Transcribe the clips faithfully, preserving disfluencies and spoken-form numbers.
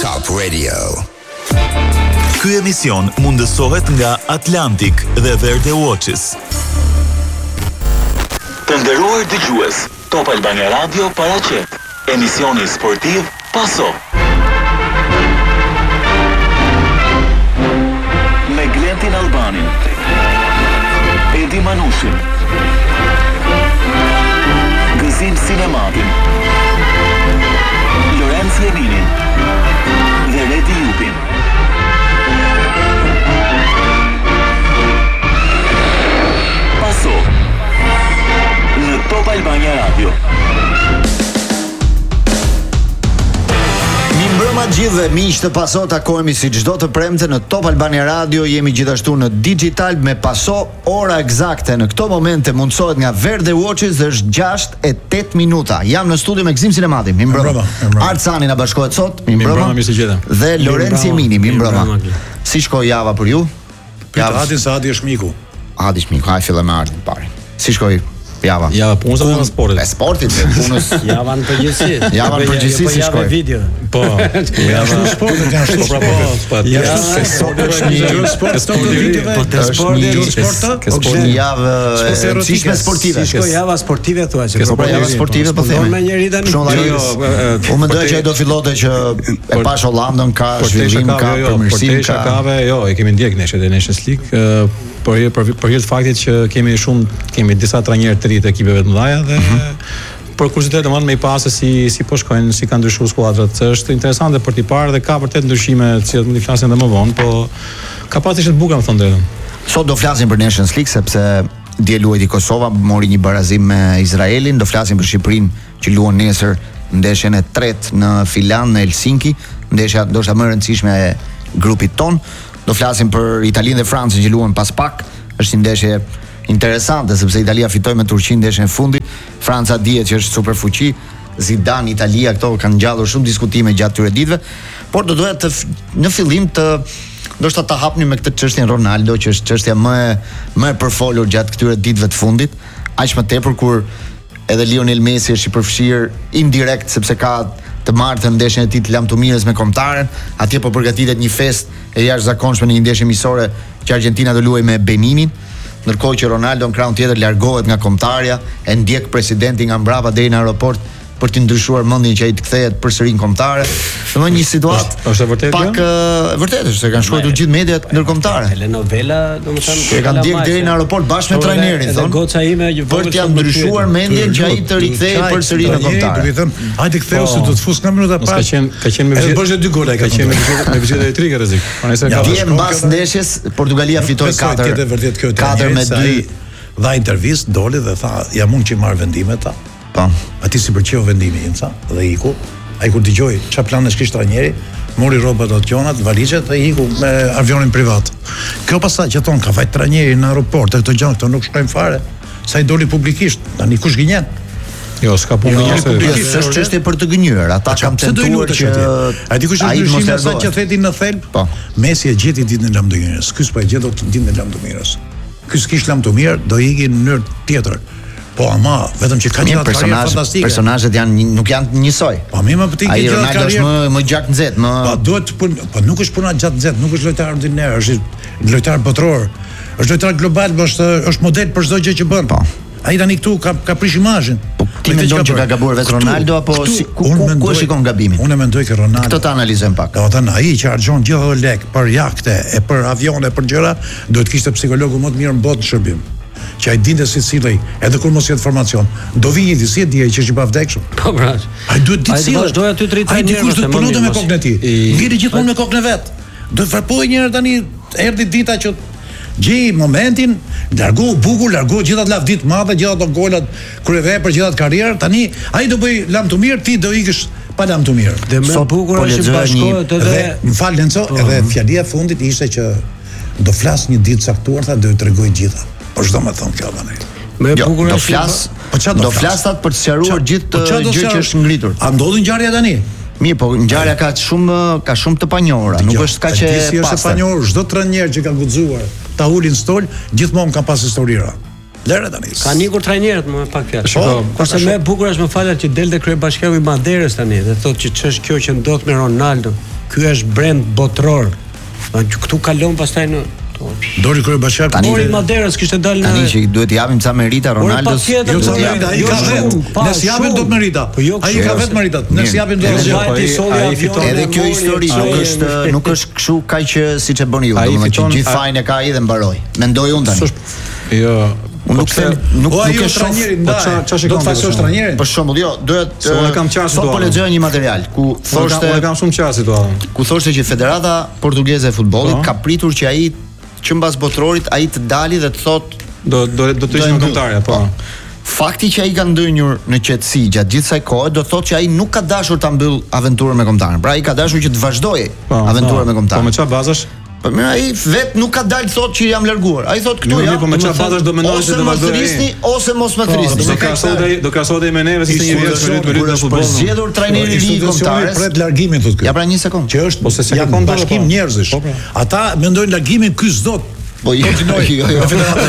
Top Radio. Ky emision mundësohet nga Atlantic dhe Verde Watches. Të nderuar dëgjues, Top Albania Radio paraqet emisioni sportiv Paso. Me Glentin Albanin, Edi Manushin, Gëzim Sinematin, Lorenz Jeminin dhe Redi Jupin. Paso në Top Albania Radio. Mbrëma gjithë dhe miq të Paso, takohemi si çdo të premte në Top Albania Radio. Jemi gjithashtu në digital me Paso. Ora eksakte në këto momente mundsohet nga Verde Watches dhe është gjashtë e tetë minuta. Jam në studio me Gzim Sinemati. Mi mbrëma. Arcani na bashkohet sot. Mi mbrëma. Dhe Lorenzi Emini. Mi mbrëma. Si shkoi java për ju? Java Adi sa Adi është miku. Adi është miku. Hajde fillojmë me Ardin parë. Si shkoi java? Java punës apo në sportit? E sportit, e punës. Java në përgjithësi. Java në përgjithësi si shkoi? Video. Po. Java në sportit janë shumë po. Ja, sport është një sport sportiv. Po të sportit, sport. Është një javë e rëndësishme sportive. Si shkoi java sportive thua se. Po java sportive po them. Me njëri tani. Unë mendoj që ai do fillote që e pash Hollandën ka zhvillim ka përmirësim ka. Kave, jo, e kemi ndjek neshë dhe Nations League, por për për hir të faktit që kemi shumë kemi disa trajnerë të ri të ekipeve të mëdha dhe për kuriozitet domethënë me i pasë si si po shkojnë, si kanë ndryshuar skuadrat. Është interesante për t'i parë dhe ka vërtet ndryshime të cilat mund të flasim edhe më vonë, po ka pasur ishte të bukur më thonë drejtën. Sot do flasim për Nations League sepse dje luajti Kosova, mori një barazim me Izraelin, do flasim për Shqipërinë që luan nesër ndeshjen e tretë në Filan në Helsinki, ndeshja ndoshta më e rëndësishme e grupit ton. Do flasim për Italinë dhe Francën që luan pas pak. Është një ndeshje interesante sepse Italia fitoi me Turqinë ndeshjen e fundit. Franca dihet që është superfuqi. Zidane, Italia, këto kanë ngjallur shumë diskutime gjatë këtyre ditëve, por do doja të në fillim të ndoshta ta hapnim me këtë çështjen Ronaldo, që është çështja më e më e përfolur gjatë këtyre ditëve të fundit, aq më tepër kur edhe Lionel Messi është i përfshirë indirekt sepse ka të martën ndeshjen e tij të lamtumirës me kombëtaren. Atje po përgatitet një festë e jashtëzakonshme në një ndeshje miqësore që Argentina do luajë me Beninin, ndërkohë që Ronaldo në krahun tjetër largohet nga kombëtarja, e ndjek presidenti nga mbrapa deri në aeroport për të ndryshuar mendjen që ai të kthehet përsëri në kombëtare. Domethënë një situatë është e vërtetë. Pak e vërtetë është se kanë shkruar gjithë mediat ndërkombëtare. Telenovela, domethënë e kanë ndjek deri në aeroport bashkë me trajnerin, thonë. Goca ime që për të ndryshuar mendjen që ai të rikthehej përsëri në kombëtare. Do të thënë, hajde ktheu se do të fus nga minuta pas. Ka qenë ka qenë me vizit. Bësh dy gola, ka qenë me vizit elektrike rrezik. Nëse ka. Dje mbas ndeshjes Portugalia fitoi katër. katër me dy. Dha intervistë, doli dhe tha, jam unë që marr vendimet ta. Po. Ati si pëlqeu vendimi im tha dhe iku. Ai kur dëgjoi çfarë planesh kishte trajneri, mori rrobat do të qonat, valizhet dhe iku me avionin privat. Kjo pastaj që thon ka vajt trajneri në aeroport, këto gjëra këto nuk shkojnë fare. Sa i doli publikisht, tani kush gënjen? Jo, s'ka punë publikisht, është çështje për të gënjur. Ata kanë tentuar që ai dikush është ndryshim sa që theti në thelb. Po. Messi e gjeti ditën e lamdomirës. Ky s'po e gjet dot ditën e lamdomirës. Ky s'kish lamdomir, do iki në mënyrë tjetër. Po ama, vetëm që ka një karrierë fantastike. Personazhet janë nuk janë njësoj. Po më më pëti që Ronaldo është më më gjatë nxehtë, më Po duhet pun, po nuk është puna gjatë nxehtë, nuk është lojtar ordiner, është lojtar botror. Është lojtar global, është është model për çdo gjë që bën. Po. Ai tani këtu ka ka prish imazhin. Po ti mendon që ka gabuar vetë Ronaldo apo si ku ku e shikon gabimin? Unë mendoj që Ronaldo. Këtë ta analizojmë pak. Do të thënë ai që harxhon gjithë ato lek për jahte e për avione, për gjëra, duhet kishte psikologu më të mirë në botë në shërbim. Që ai dinte se si lloj, edhe kur mos jetë informacion, do vi një disi di që është i pavdekshëm. Po pra. Ai duhet ditë si vazhdoi aty të rritë. Ai dikush do të punonte me kokën e tij. Ngiri gjithmonë me kokën e vet. Do të farpoj një herë tani, erdhi dita që gjej momentin, largohu bukur, largohu gjithë ato lavdit të mëdha, gjithë ato golat kur e vepër, gjithë ato karrierë, tani ai do bëj lam të mirë, ti do ikësh pa lam të mirë. Dhe më bukur është bashkohet edhe, më fal Lenco, edhe fjalia e fundit ishte që do flas një ditë caktuar, tha do të tregoj gjitha. Po çdo më thon kjo tani. Më jo, bukur do flas, po çfarë do flasat për të sqaruar gjithë gjë që është ngritur. A ndodhi ngjarja tani? Mirë, po ngjarja ka shumë ka shumë të panjohura, nuk është kaq e pastër. Është e panjohur, çdo trajner që ka guxuar ta ulin stol, gjithmonë ka pas historira. Lëre tani. Ka nikur trajnerët më pak fjalë. Po, kurse më e bukur është më falet që delte kryebashkiaku i Maderës tani dhe thotë që ç'është kjo që ndodh me Ronaldo. ky është brand botror. Këtu kalon pastaj në Dori Kryebashar, Mori Maderas kishte dalë në tani që duhet t'i japim ca merita Ronaldos. Jo ca merita, ai ka vetë. Ne si japim dot merita. Ai ka vetë meritat. Ne si japim dot merita. Edhe kjo histori nuk është nuk është kështu kaq siç e bëni ju, domethënë që gjithë fajin e ka ai dhe mbaroi. Mendoj unë tani. Jo, unë nuk them, nuk nuk e shoh trajnerin, po çfarë do të fasosh trajnerin? Për shembull, jo, doja të unë kam qartë situatë. Po lexoj një material ku thoshte unë kam shumë qartë situatën. Ku thoshte që Federata Portugeze e Futbollit ka pritur që ai që mbas botrorit ai të dali dhe të thotë do do do të ishte në komentarja, po. Fakti që ai ka ndënjur në qetësi gjatë gjithë kësaj kohe do thotë që ai nuk ka dashur ta mbyll aventurën me kombëtarin. Pra ai ka dashur që të vazhdojë aventurën me kombëtarin. Po me çfarë bazash? Po mirë, ai vet nuk ka dalë thotë që jam larguar. Ai thotë këtu jam. Po me çfarë bazash do mendoj se do vazhdojë? Ose mos më thrisni. Do krahasohej, do krahasohej me neve si një vit me lutë në futboll. Zgjedhur trajneri i kombëtares. Pret largimin thotë ky. Ja pra një sekond. Që është ose se ka bashkim njerëzish. Ata mendojnë largimin ky s'do. Po jo, jo, jo.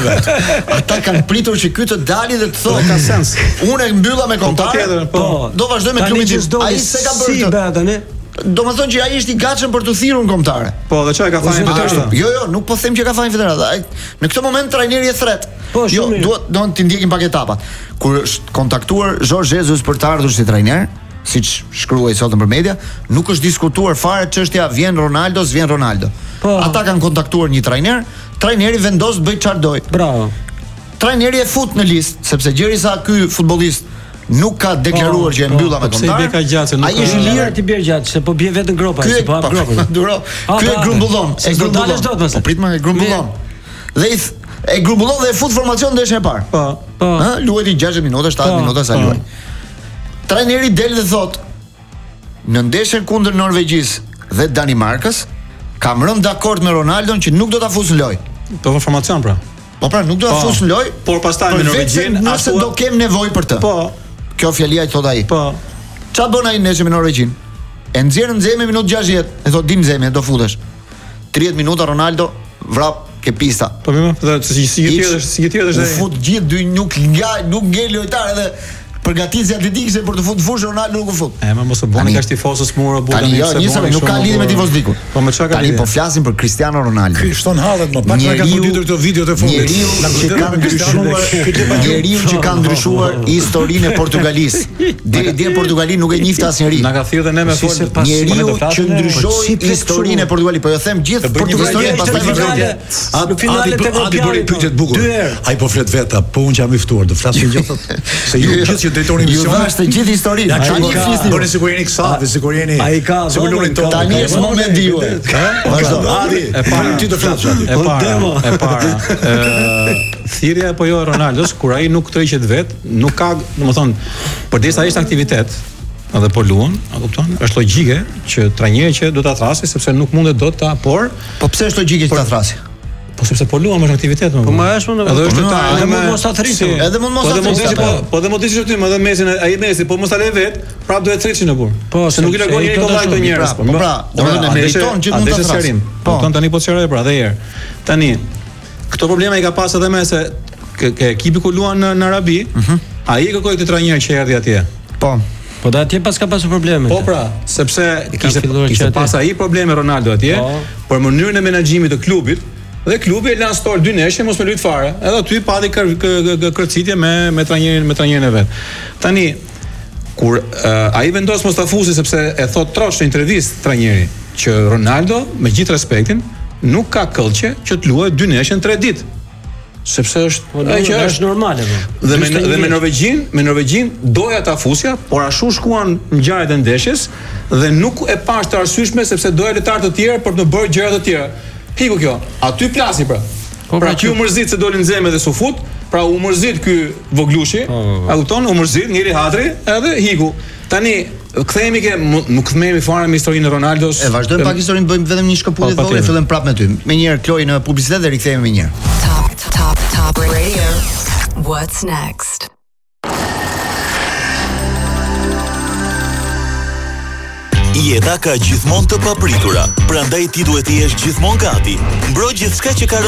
Ata kanë pritur që ky të dalë dhe të thotë ka sens. Unë e mbylla me kombëtarin. Po. Do vazhdoj me klubin tim. Ai s'e ka bërë tani. Do më thonë që ai është i gatshëm për të thirrur në kombëtare. Po, dhe çfarë ka fajin Federata? Jo, jo, nuk po them që ka fajin Federata. Në këtë moment trajneri e thret. Po, jo, duhet do të ndjekim pak etapat. Kur është kontaktuar Jorge Jesus për të ardhur si trajner, siç shkruaj sot në media, nuk është diskutuar fare çështja vjen Ronaldo, s'vjen Ronaldo. Po. Ata kanë kontaktuar një trajner, trajneri vendos të bëj çfarë doj. Bravo. Trajneri e fut në listë, sepse gjërisa ky futbollist nuk ka deklaruar që e mbylla me kombëtar. Pse i bie ka gjatë, nuk ai është i lirë ti bie gjatë, se po bie vetën gropa, se po hap gropën. Duro. Ky e grumbullon, e grumbullon. Po prit më e grumbullon. Dhe i e grumbullon dhe e fut formacion ndeshën e parë. Po. Po. Ë, luajti gjashtëdhjetë minuta, shtatë minuta sa luaj. Trajneri del dhe thot në ndeshjen kundër Norvegjisë dhe Danimarkës kam rënë dakord me Ronaldon që nuk do ta fusë në lojë. Po formacion pra. Po pra nuk do ta fusë në lojë, por pastaj me Norvegjin ashtu do kem nevojë për të. Po. Kjo fjalia i thot ai. Po. Çfarë bën ai ndeshje me Norvegjin? E nxjerrën Nxemi minut gjashtëdhjetë, e thot dim Nxemi, do futesh. tridhjetë minuta Ronaldo vrap ke pista. Po më, si si tjetër, si tjetër është ai. U fut gjithë dy nuk nga nuk ngel lojtar edhe përgatitja atletikëse për të futur fushë Ronaldo nuk u fut. E më mos e bëni kaq tifozës muro bu tani. Jo, nisëm nuk ka lidhje me tifozlikun. Po më çka ka lidhje? Tani po flasim për Cristiano Ronaldo. Ky shton hallet më pak ka futur këto videot e fundit. Njeriu që ka ndryshuar, njeriu që ka ndryshuar historinë e Portugalisë. Deri deri Portugali nuk e njihte asnjëri. Na ka thirrë ne me fol. Njeriu që ndryshoi historinë e Portugalit, po jo them gjithë Portugalinë pastaj vërtetë. Në finalet e Evropës pyetje të bukur. Ai po flet vetë, po unë jam i ftuar, do flasim gjithë se ju gjithë që drejtori misionin. Ju vashte gjithë historinë. Tani flisni. Bëni sikur jeni kësaj, sikur jeni. Ai ka. Sikur luani tonë. Tani është momenti juaj. Vazhdo. Adi. E para ti të flasësh aty. E para. E para. Ë thirrja apo jo Ronaldos kur ai nuk tërhiqet vet, nuk ka, domethënë, përdesa ai është aktivitet, edhe po luan, a kupton? Është logjike që trajneri që do ta thrasë sepse nuk mundet dot ta, por po pse është logjike që ta thrasë? Po sepse po luam është aktivitet më. Po më është më. Edhe është ta, edhe mund mos ta thrisë. Edhe mund mos ta thrisë. Po, po edhe mund të thrisë ty, edhe Messi, ai Messi, po mos ta lë vet, prap duhet thrisë në burr. Po, se nuk i largon njëri kollaj këto njerëz. Po pra, domethënë meriton që mund ta thrasë. Po, ton tani po të shëroj pra edhe herë. Tani këto probleme i ka pas edhe me se ke ekipi ku luan në Arabi, ai kërkoi këtë trajner që erdhi atje. Po. Po da atje pas ka pasur probleme. Po pra, sepse kishte kishte pas ai probleme Ronaldo atje, për mënyrën e menaxhimit të klubit. Dhe klubi e lan stol dy neshje mos me lut fare. Edhe aty pati kërcitje me me trajnerin me trajnerin e vet. Tani kur uh, ai vendos mos ta fusi sepse e thot trosh në intervistë trajneri që Ronaldo me gjithë respektin nuk ka këllçe që të luajë dy neshje në tre ditë. Sepse është ai që është normale po. Dhe me dhe me Norvegjin, me Norvegjin doja ta fusja, por ashtu shkuan ngjarjet e ndeshjes dhe nuk e pash të arsyeshme sepse doja lojtar të tjerë për të bërë gjëra të tjera. Hiku kjo, aty plasi pra. Po pra ky u mërzit se dolin Nxemi dhe Sufut, pra u mërzit ky Voglushi, a kupton, u mërzit njëri Hadri, edhe hiku. Tani kthehemi ke nuk kthehemi fare me historinë e Ronaldos. E vazhdojmë pak historinë, bëjmë vetëm një shkëputje të vogël, fillojmë prapë me ty. Me një herë Kloj në publicitet dhe rikthehemi më një herë. Top top top radio. What's next? Jeta ka gjithmonë të papritura, prandaj ti duhet të jesh gjithmonë gati. Mbro gjithçka që ka